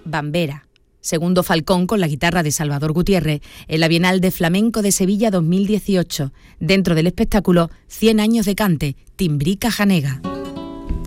Bambera. Segundo Falcón con la guitarra de Salvador Gutiérrez en la Bienal de Flamenco de Sevilla 2018. Dentro del espectáculo, 100 años de cante, Timbrica Janega.